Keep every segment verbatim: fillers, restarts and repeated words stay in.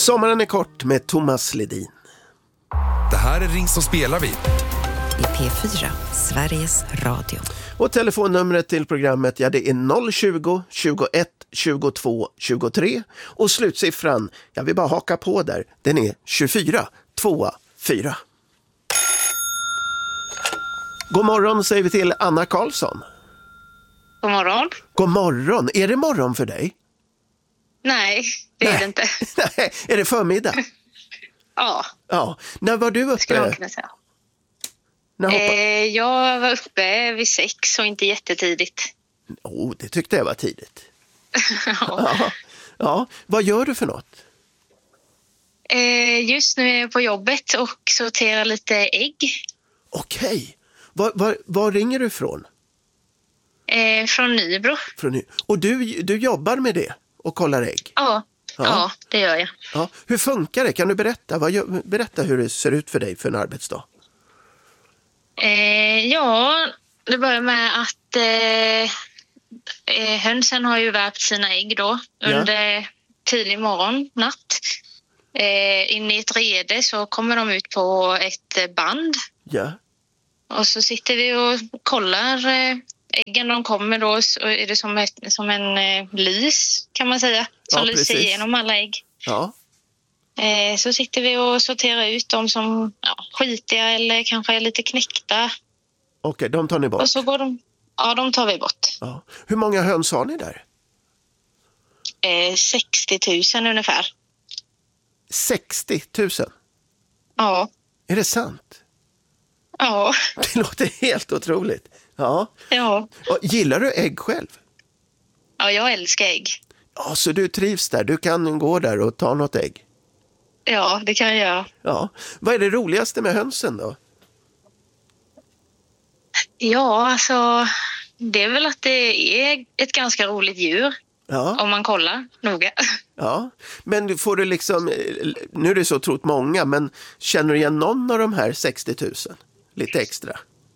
Sommaren är kort med Thomas Ledin. Det här är Ring som spelar vi. I P fyra, Sveriges Radio. Och telefonnumret till programmet, ja, det är noll tjugo, tjugoett, tjugotvå, tjugotre. Och slutsiffran, jag vill bara haka på där, den är tjugofyra, två, fyra. God morgon säger vi till Anna Karlsson. God morgon. God morgon. Är det morgon för dig? Nej, det är Nej. det inte. Nej, är det förmiddag? Ja, Ja. När var du skulle man uppe? kunna säga. När hoppa... Eh, jag var uppe vid sex och inte jättetidigt. oh, det tyckte jag var tidigt. ja. Ja. Ja. Vad gör du för något? eh, just nu är jag på jobbet och sorterar lite ägg. Okej. Var, var, var ringer du ifrån? Eh, från Nybro. Från Ny- Och du, du jobbar med det och kollar ägg? Ja, Ja. ja. det gör jag. Ja. Hur funkar det? Kan du berätta? Vad gör, berätta hur det ser ut för dig för en arbetsdag. Eh, ja, det börjar med att eh, eh, hönsen har ju värpt sina ägg då Ja. under tidig morgon, natt. Eh, in i ett rede så kommer de ut på ett band. Ja. Och så sitter vi och kollar eh, äggen de kommer då, så är det som, ett, som en eh, lys kan man säga, som Ja, lyser precis. igenom alla ägg. Ja. Eh, så sitter vi och sorterar ut de som ja, skitiga eller kanske är lite knäckta. Okej, de tar ni bort. Och så går de, ja de tar vi bort. Ja. Hur många höns har ni där? Eh, sextio tusen ungefär. sextio tusen. Ja, Är det sant? ja, Det låter helt otroligt. Ja. ja. Och gillar du ägg själv? Ja, jag älskar ägg. Ja, så du trivs där. Du kan gå där och ta något ägg. Ja, det kan jag göra. Ja. Vad är det roligaste med hönsen då? Ja, alltså det är väl att det är ett ganska roligt djur Ja. om man kollar noga. Ja, men får du liksom, nu är det så otroligt många, men känner du igen någon av de här sextio tusen? Lite extra?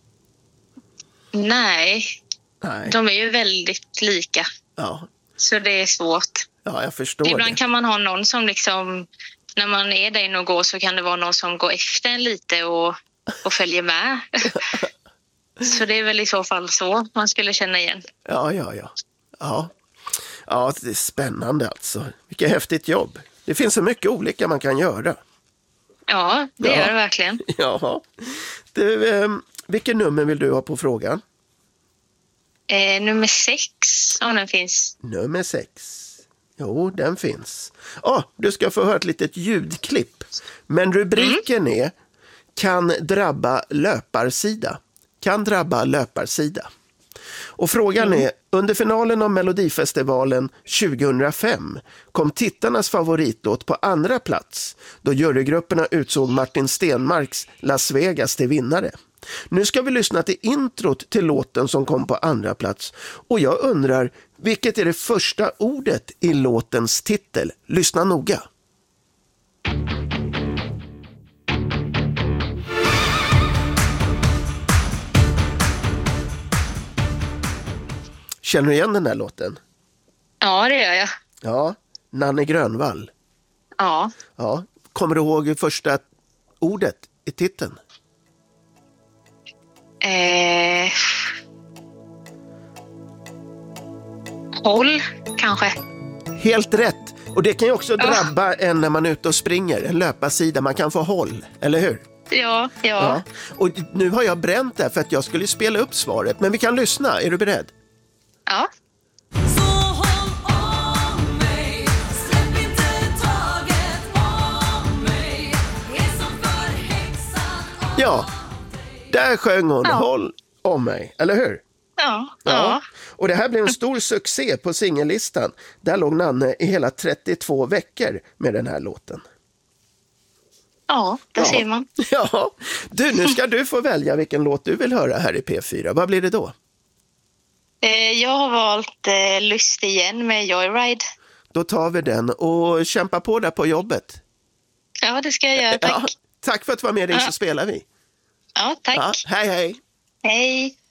Nej, Nej. de är ju väldigt lika. Ja, Så det är svårt. ja jag förstår Ibland det. kan man ha någon som liksom, när man är där inne och går så kan det vara någon som går efter en lite och, och följer med. Så det är väl i så fall så man skulle känna igen. Ja, ja, ja. Ja, ja det är spännande alltså. Vilket häftigt jobb. Det finns så mycket olika man kan göra. Ja, det Ja. gör det verkligen. Ja. Du, eh, vilken nummer vill du ha på frågan? Eh, nummer sex, om den finns. Nummer sex. Jo, den finns. Ja, oh, du ska få höra ett litet ljudklipp. Men rubriken är kan drabba löparsida. Kan drabba löparsida. Och frågan är, under finalen av Melodifestivalen tjugohundrafem kom tittarnas favoritlåt på andra plats då jurygrupperna utsåg Martin Stenmarks Las Vegas till vinnare. Nu ska vi lyssna till introt till låten som kom på andra plats och jag undrar, vilket är det första ordet i låtens titel? Lyssna noga. Känner du igen den här låten? Ja, det gör jag. Ja, Nanne Grönvall. Ja. Ja. Kommer du ihåg första ordet i titeln? Eh... Håll, kanske. Helt rätt. Och det kan ju också drabba en när man är ute och springer. En löparsida, man kan få håll, eller hur? Ja, ja. Ja. Och nu har jag bränt det för att jag skulle spela upp svaret. Men vi kan lyssna, är du beredd? Ja. Ja, där sjöng hon Ja. Håll om mig, eller hur? Ja, Ja. ja. Och det här blev en stor succé på singellistan. Där låg Nanne i hela trettiotvå veckor med den här låten. Ja, det Ja. ser man. Ja, du, nu ska du få välja vilken låt du vill höra här i P fyra. Vad blir det då? Eh, jag har valt eh, Lust igen med Joyride. Då tar vi den och kämpa på där på jobbet. Ja, det ska jag göra, tack. Ja, tack för att du var med dig, så spelar vi. Ja, tack. Ja, hej hej. Hej.